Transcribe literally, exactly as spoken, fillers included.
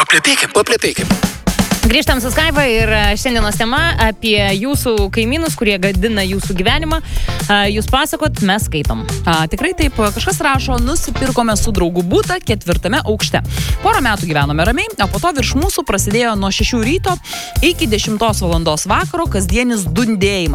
Paplepėkim, paplepėkim. Grįžtam su Skype ir šiandienos tema apie jūsų kaimynus, kurie gadina jūsų gyvenimą. Jūs pasakot, mes skaitom. A, tikrai taip, kažkas rašo, nusipirkome su draugu butą ketvirtame aukšte. Porą metų gyvenome ramiai, o po to virš mūsų prasidėjo nuo šešių ryto iki dešimtos valandos vakaro kasdienis dundėjimas.